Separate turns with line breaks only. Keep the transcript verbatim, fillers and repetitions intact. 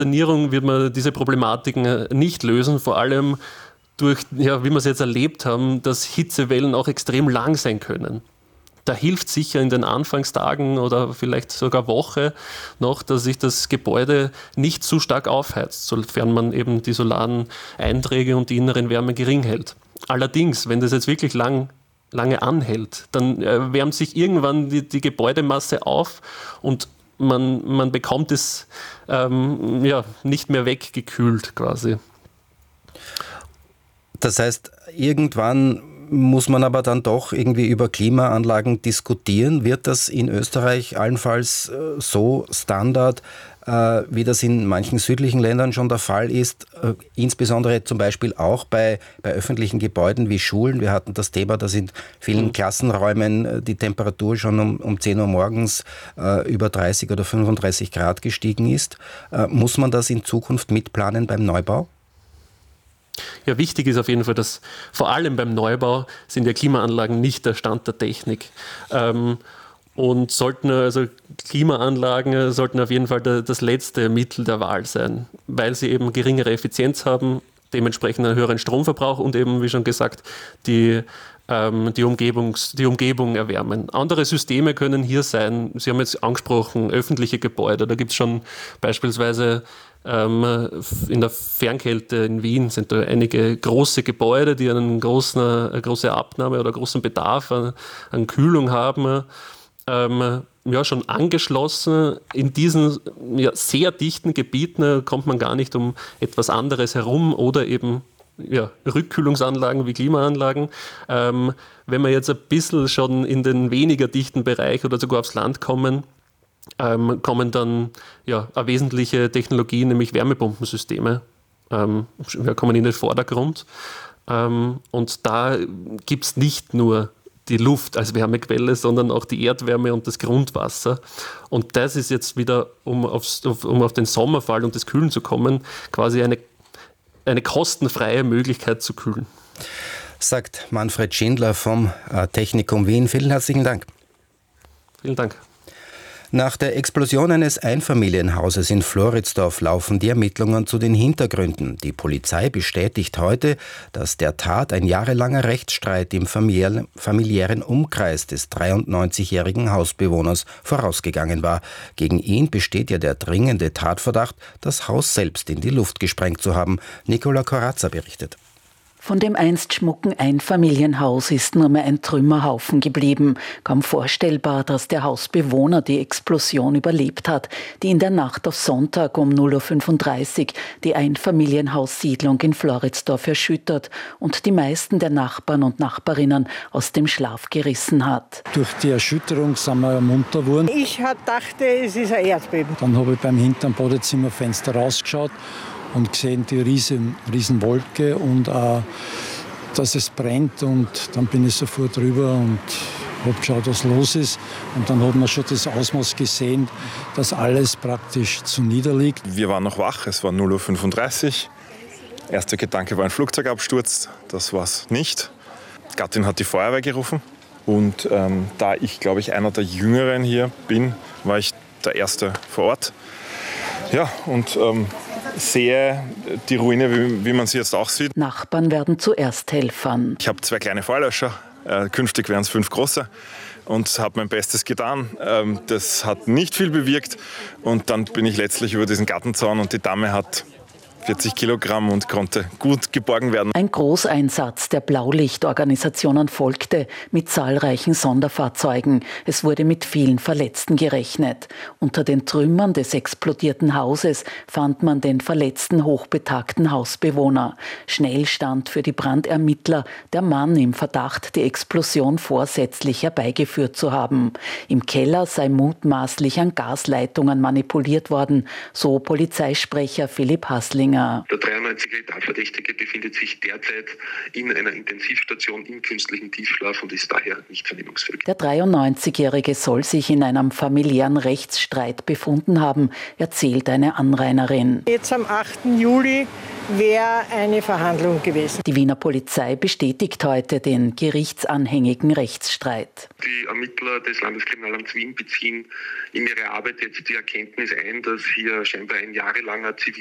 Sanierung wird man diese Problematiken nicht lösen, vor allem durch, ja, wie wir es jetzt erlebt haben, dass Hitzewellen auch extrem lang sein können. Da hilft sicher in den Anfangstagen oder vielleicht sogar Woche noch, dass sich das Gebäude nicht zu stark aufheizt, sofern man eben die solaren Einträge und die inneren Wärme gering hält. Allerdings, wenn das jetzt wirklich lang, lange anhält, dann äh, wärmt sich irgendwann die, die Gebäudemasse auf und man, man bekommt es ähm, ja, nicht mehr weggekühlt quasi.
Das heißt, irgendwann muss man aber dann doch irgendwie über Klimaanlagen diskutieren. Wird das in Österreich allenfalls äh, so Standard, äh, wie das in manchen südlichen Ländern schon der Fall ist, äh, insbesondere zum Beispiel auch bei, bei öffentlichen Gebäuden wie Schulen? Wir hatten das Thema, dass in vielen mhm. Klassenräumen äh, die Temperatur schon um, um zehn Uhr morgens äh, über dreißig oder fünfunddreißig Grad gestiegen ist. Äh, muss man das in Zukunft mitplanen beim Neubau?
Ja, wichtig ist auf jeden Fall, dass vor allem beim Neubau sind ja Klimaanlagen nicht der Stand der Technik. Ähm, und sollten also Klimaanlagen sollten auf jeden Fall der, das letzte Mittel der Wahl sein, weil sie eben geringere Effizienz haben, dementsprechend einen höheren Stromverbrauch und eben, wie schon gesagt, die, ähm, die, Umgebungs-, die Umgebung erwärmen. Andere Systeme können hier sein, Sie haben jetzt angesprochen, öffentliche Gebäude, da gibt es schon beispielsweise in der Fernkälte in Wien sind da einige große Gebäude, die einen großen, eine große Abnahme oder großen Bedarf an, an Kühlung haben, ähm, ja, schon angeschlossen. In diesen ja, sehr dichten Gebieten kommt man gar nicht um etwas anderes herum oder eben ja, Rückkühlungsanlagen wie Klimaanlagen. Ähm, wenn wir jetzt ein bisschen schon in den weniger dichten Bereich oder sogar aufs Land kommen, Ähm, kommen dann ja, eine wesentliche Technologie, nämlich Wärmepumpensysteme, ähm, kommen in den Vordergrund. Ähm, und da gibt es nicht nur die Luft als Wärmequelle, sondern auch die Erdwärme und das Grundwasser. Und das ist jetzt wieder, um, aufs, um auf den Sommerfall und das Kühlen zu kommen, quasi eine, eine kostenfreie Möglichkeit zu kühlen.
Sagt Manfred Schindler vom Technikum Wien. Vielen herzlichen Dank.
Vielen Dank.
Nach der Explosion eines Einfamilienhauses in Floridsdorf laufen die Ermittlungen zu den Hintergründen. Die Polizei bestätigt heute, dass der Tat ein jahrelanger Rechtsstreit im familiären Umkreis des dreiundneunzigjährigen Hausbewohners vorausgegangen war. Gegen ihn besteht ja der dringende Tatverdacht, das Haus selbst in die Luft gesprengt zu haben. Nicola Corazza berichtet.
Von dem einst schmucken Einfamilienhaus ist nur mehr ein Trümmerhaufen geblieben. Kaum vorstellbar, dass der Hausbewohner die Explosion überlebt hat, die in der Nacht auf Sonntag um null Uhr fünfunddreißig die Einfamilienhaussiedlung in Floridsdorf erschüttert und die meisten der Nachbarn und Nachbarinnen aus dem Schlaf gerissen hat.
Durch die Erschütterung sind wir munter geworden.
Ich dachte, es ist ein Erdbeben.
Dann habe ich beim hinteren Badezimmerfenster rausgeschaut und gesehen die riesen, riesen Wolke und auch, dass es brennt. Und dann bin ich sofort rüber und habe geschaut, was los ist. Und dann hat man schon das Ausmaß gesehen, dass alles praktisch zu niederliegt.
Wir waren noch wach, es war null Uhr fünfunddreißig. Erster Gedanke war ein Flugzeugabsturz, das war es nicht. Die Gattin hat die Feuerwehr gerufen. Und ähm, da ich, glaube ich, einer der Jüngeren hier bin, war ich der Erste vor Ort. Ja, und ähm, sehe die Ruine, wie, wie man sie jetzt auch sieht.
Nachbarn werden zuerst helfern.
Ich habe zwei kleine Feuerlöscher, äh, künftig wären es fünf große und habe mein Bestes getan. Ähm, das hat nicht viel bewirkt und dann bin ich letztlich über diesen Gartenzaun und die Dame hat vierzig Kilogramm und konnte gut geborgen werden.
Ein Großeinsatz der Blaulichtorganisationen folgte mit zahlreichen Sonderfahrzeugen. Es wurde mit vielen Verletzten gerechnet. Unter den Trümmern des explodierten Hauses fand man den verletzten, hochbetagten Hausbewohner. Schnell stand für die Brandermittler der Mann im Verdacht, die Explosion vorsätzlich herbeigeführt zu haben. Im Keller sei mutmaßlich an Gasleitungen manipuliert worden, so Polizeisprecher Philipp Hasslinger. Der
dreiundneunzigjährige Tatverdächtige befindet sich derzeit in einer Intensivstation im künstlichen Tiefschlaf und ist daher nicht vernehmungsfähig.
Der dreiundneunzigjährige soll sich in einem familiären Rechtsstreit befunden haben, erzählt eine Anrainerin.
Jetzt am achten Juli wäre eine Verhandlung gewesen.
Die Wiener Polizei bestätigt heute den gerichtsanhängigen Rechtsstreit.
Die Ermittler des Landeskriminalamts Wien beziehen in ihre Arbeit jetzt die Erkenntnis ein, dass hier scheinbar ein jahrelanger Zivil